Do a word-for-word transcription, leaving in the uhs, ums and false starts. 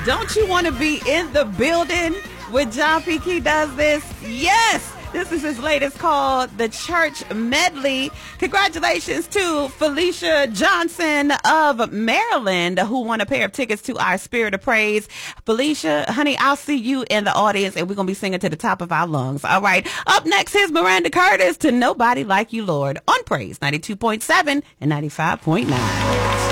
Don't you want to be in the building when John P. Key does this? Yes! This is his latest called The Church Medley. Congratulations to Felicia Johnson of Maryland, who won a pair of tickets to our Spirit of Praise. Felicia, honey, I'll see you in the audience, and we're going to be singing to the top of our lungs. All right. Up next is Miranda Curtis to Nobody Like You, Lord, on Praise ninety-two point seven and ninety-five point nine.